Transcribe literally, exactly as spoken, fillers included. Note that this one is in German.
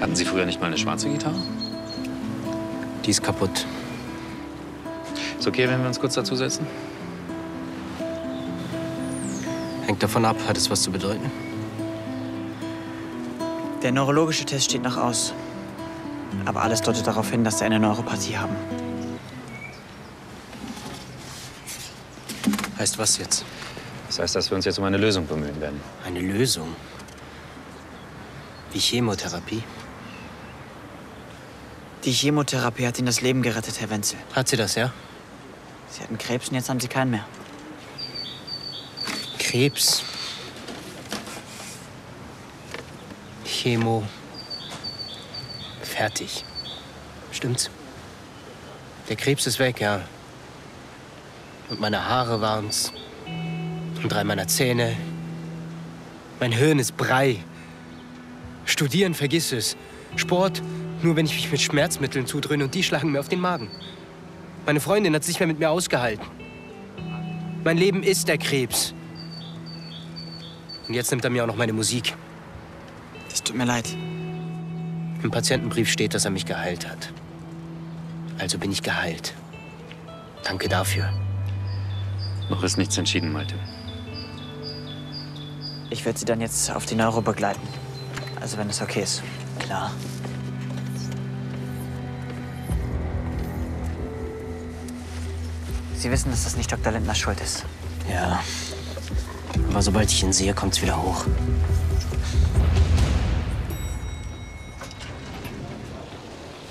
Hatten Sie früher nicht mal eine schwarze Gitarre? Die ist kaputt. Ist okay, wenn wir uns kurz dazusetzen? Hängt davon ab. Hat es was zu bedeuten? Der neurologische Test steht noch aus. Aber alles deutet darauf hin, dass Sie eine Neuropathie haben. Heißt was jetzt? Das heißt, dass wir uns jetzt um eine Lösung bemühen werden. Eine Lösung? Wie Chemotherapie? Die Chemotherapie hat Ihnen das Leben gerettet, Herr Wenzel. Hat sie das, ja? Sie hatten Krebs und jetzt haben Sie keinen mehr. Krebs. Chemo. Fertig. Stimmt's? Der Krebs ist weg, ja. Und meine Haare waren's. Und drei meiner Zähne. Mein Hirn ist Brei. Studieren, vergiss es. Sport, nur wenn ich mich mit Schmerzmitteln zudröhne und die schlagen mir auf den Magen. Meine Freundin hat sich nicht mehr mit mir ausgehalten. Mein Leben ist der Krebs. Und jetzt nimmt er mir auch noch meine Musik. Das tut mir leid. Im Patientenbrief steht, dass er mich geheilt hat. Also bin ich geheilt. Danke dafür. Noch ist nichts entschieden, Malte. Ich werde Sie dann jetzt auf die Neuro begleiten. Also wenn es okay ist. Klar. Sie wissen, dass das nicht Doktor Lindners Schuld ist. Ja. Aber sobald ich ihn sehe, kommt's wieder hoch.